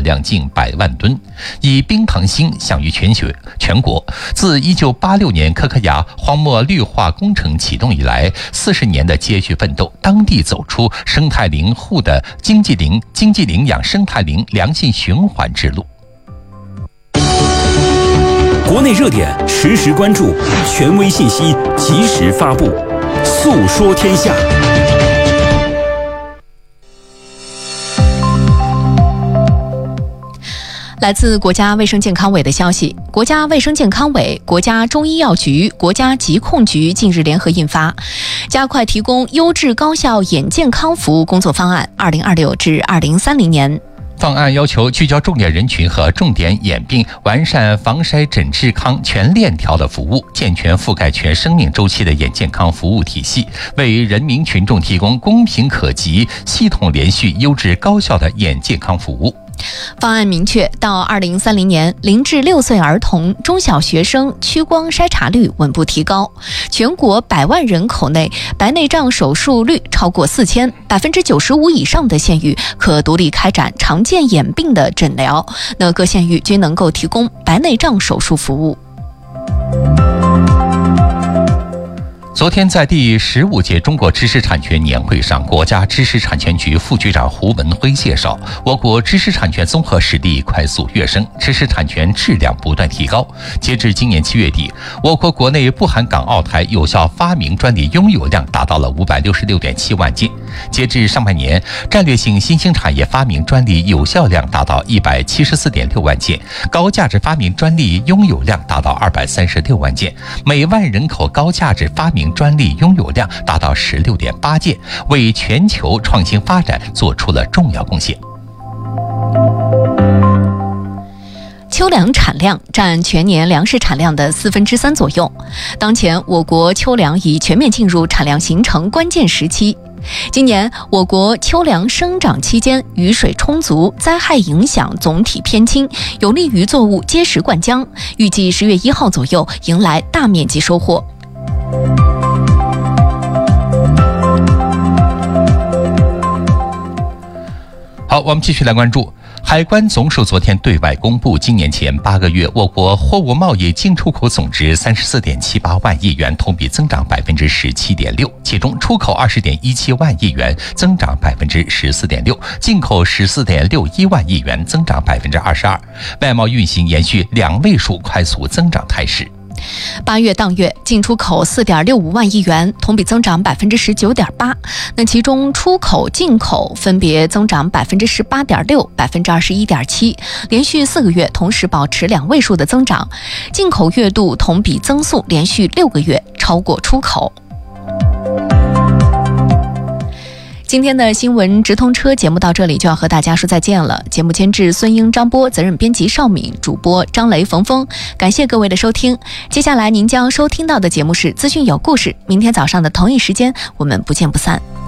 产量近100万吨，以冰糖锌享誉全国。自1986年可可亚荒漠绿化工程启动以来，40年的艰巨奋斗，当地走出生态林护的经济领养生态林良性循环之路。 国内热点实时关注，权威信息及时发布，诉说天下。 来自国家卫生健康委的消息，国家卫生健康委、国家中医药局、国家疾控局近日联合印发《加快提供优质高效眼健康服务工作方案 （2026 至2030年）》。 方案要求聚焦重点人群和重点眼病，完善防筛诊治康全链条的服务，健全覆盖全生命周期的眼健康服务体系，为人民群众提供公平可及、系统连续、优质高效的眼健康服务。 方案明确，到2030年，0至6岁儿童、中小学生屈光筛查率稳步提高，全国100万人口内白内障手术率超过4000%，95%以上的县域可独立开展常见眼病的诊疗，各县域均能够提供白内障手术服务。 昨天，在第15届中国知识产权年会上，国家知识产权局副局长胡文辉介绍，我国知识产权综合实力快速跃升，知识产权质量不断提高。截至今年7月底，我国国内不含港澳台有效发明专利拥有量达到了566.7万件。截至上半年，战略性新兴产业发明专利有效量达到174.6万件，高价值发明专利拥有量达到236万件，每万人口高价值发明专利拥有量达到16.8件，为全球创新发展做出了重要贡献。 秋粮产量占全年粮食产量的3/4左右。当前，我国秋粮已全面进入产量形成关键时期。今年我国秋粮生长期间雨水充足，灾害影响总体偏轻，有利于作物结实灌浆，预计10月1号左右迎来大面积收获。 好，我们继续来关注。海关总署昨天对外公布，今年前8个月，我国货物贸易进出口总值34.78万亿元，同比增长17.6%，其中出口20.17万亿元，增长14.6%，进口14.61万亿元，增长22%，外贸运行延续2位数快速增长态势。 8月当月进出口4.65万亿元，同比增长19.8%。其中出口、进口分别增长18.6%、21.7%，连续4个月同时保持2位数的增长。进口月度同比增速连续6个月超过出口。今天的新闻直通车节目到这里就要和大家说再见了。节目监制孙英、张波，责任编辑邵敏，主播张雷、冯峰。感谢各位的收听。接下来您将收听到的节目是资讯有故事。明天早上的同一时间，我们不见不散。